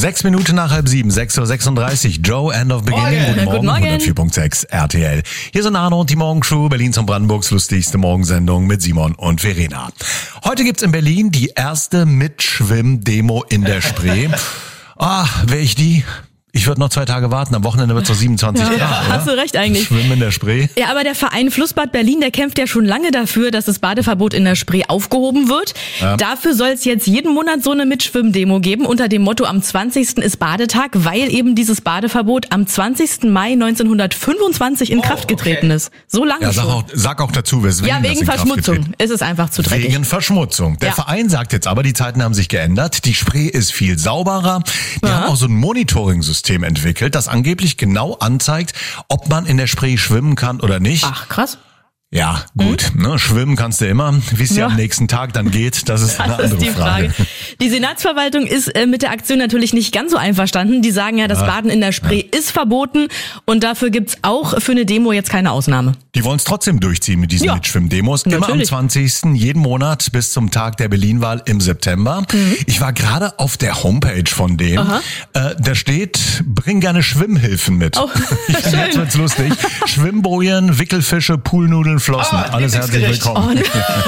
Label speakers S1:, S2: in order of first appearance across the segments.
S1: 6 Minuten nach 6:30, 6:36 Uhr. Joe, End of Beginning. Guten Morgen. 104.6 RTL. Hier sind Arno und die Morgencrew, Berlins und Brandenburgs lustigste Morgensendung mit Simon und Verena. Heute gibt's in Berlin die erste Mitschwimm-Demo in der Spree. Wäre ich die? Ich würde noch 2 Tage warten, am Wochenende wird es doch 27 Grad, oder?
S2: Hast du recht eigentlich.
S1: Schwimmen in der Spree.
S2: Ja, aber der Verein Flussbad Berlin, der kämpft ja schon lange dafür, dass das Badeverbot in der Spree aufgehoben wird. Ja. Dafür soll es jetzt jeden Monat so eine Mitschwimm-Demo geben unter dem Motto, am 20. ist Badetag, weil eben dieses Badeverbot am 20. Mai 1925 in Kraft getreten ist. So lange schon.
S1: Sag auch dazu, weswegen
S2: Ja, wegen Verschmutzung. Es ist einfach zu dreckig.
S1: Wegen Verschmutzung. Der Verein sagt jetzt aber, die Zeiten haben sich geändert. Die Spree ist viel sauberer. Die haben auch so ein Monitoring-System entwickelt, das angeblich genau anzeigt, ob man in der Spree schwimmen kann oder nicht.
S2: Ach, krass.
S1: Ja, gut. Ne, schwimmen kannst du immer. Wie es dir am nächsten Tag dann geht, das ist eine andere Frage.
S2: Die Senatsverwaltung ist mit der Aktion natürlich nicht ganz so einverstanden. Die sagen ja, das Baden in der Spree ist verboten und dafür gibt's auch für eine Demo jetzt keine Ausnahme.
S1: Die wollen es trotzdem durchziehen mit diesen Mitschwimm-Demos. Immer am 20. jeden Monat bis zum Tag der Berlin-Wahl im September. Ich war gerade auf der Homepage von denen. Da steht, bring gerne Schwimmhilfen mit. Oh, jetzt wird's lustig. Schwimmbojen, Wickelfische, Poolnudeln, Flossen. Alles herzlich willkommen.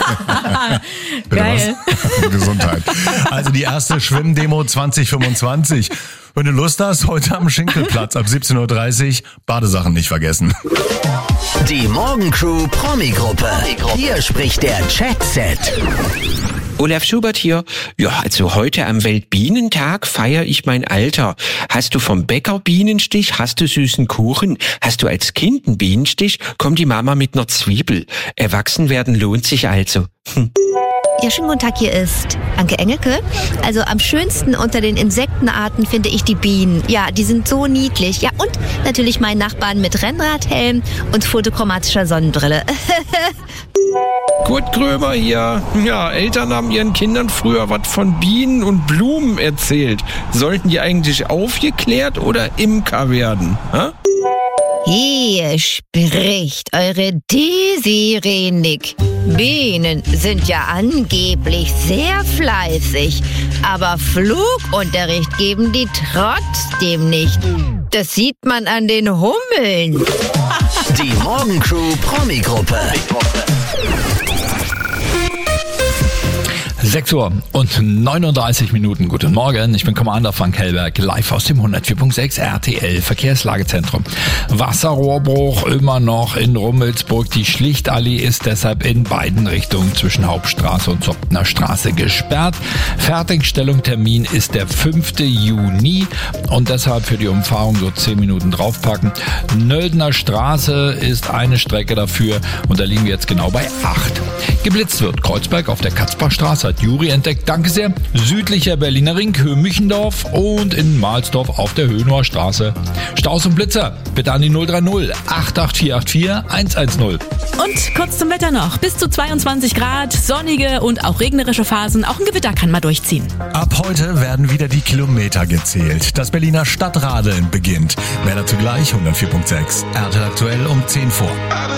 S2: Geil.
S1: Gesundheit. Also die erste Schwimmdemo 2025. Wenn du Lust hast, heute am Schinkelplatz ab 17:30 Uhr, Badesachen nicht vergessen.
S3: Die Morgencrew Promi-Gruppe. Hier spricht der Chat-Set.
S4: Olaf Schubert hier. Ja, also heute am Weltbienentag feiere ich mein Alter. Hast du vom Bäcker Bienenstich? Hast du süßen Kuchen? Hast du als Kind einen Bienenstich? Kommt die Mama mit einer Zwiebel. Erwachsen werden lohnt sich also.
S5: Ja, schönen guten Tag, hier ist Anke Engelke. Also am schönsten unter den Insektenarten finde ich die Bienen. Ja, die sind so niedlich. Ja, und natürlich mein Nachbarn mit Rennradhelm und photochromatischer Sonnenbrille.
S4: Kurt Krömer hier. Ja, Eltern haben ihren Kindern früher was von Bienen und Blumen erzählt. Sollten die eigentlich aufgeklärt oder Imker werden? Hä?
S5: Hier spricht eure Desirenik. Bienen sind ja angeblich sehr fleißig, aber Flugunterricht geben die trotzdem nicht. Das sieht man an den Hummeln.
S3: Die Morgencrew Promi-Gruppe.
S6: 6:39 Uhr. Guten Morgen, ich bin Commander Frank Hellberg, live aus dem 104.6 RTL Verkehrslagezentrum. Wasserrohrbruch immer noch in Rummelsburg. Die Schlichtallee ist deshalb in beiden Richtungen zwischen Hauptstraße und Soptner Straße gesperrt. Fertigstellungstermin ist der 5. Juni und deshalb für die Umfahrung so 10 Minuten draufpacken. Nöldner Straße ist eine Strecke dafür und da liegen wir jetzt genau bei 8. Geblitzt wird Kreuzberg auf der Katzbachstraße, hat Juri entdeckt, danke sehr. Südlicher Berliner Ring, Höhe Müchendorf und in Mahlsdorf auf der Höhenauer Straße. Staus und Blitzer, bitte an die 030 88484 110.
S2: Und kurz zum Wetter noch. Bis zu 22 Grad, sonnige und auch regnerische Phasen. Auch ein Gewitter kann mal durchziehen.
S1: Ab heute werden wieder die Kilometer gezählt. Das Berliner Stadtradeln beginnt. Mehr dazu gleich, 104.6. RTL aktuell um 10 vor.